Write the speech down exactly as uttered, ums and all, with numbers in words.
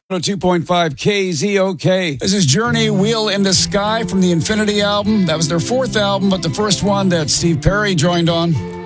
two point five K Z O K. This is Journey, Wheel in the Sky from the Infinity album. That was their fourth album, but the first one that Steve Perry joined on.